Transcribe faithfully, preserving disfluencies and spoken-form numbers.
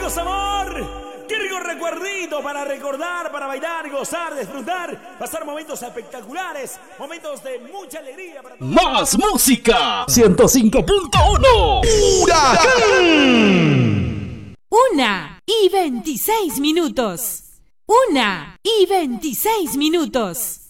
queridos amor. Qué rico recuerdito para recordar, para bailar, gozar, disfrutar, pasar momentos espectaculares, momentos de mucha alegría. Para Más música. ciento cinco punto uno. Huracán. Una y veintiséis minutos. Una y veintiséis minutos.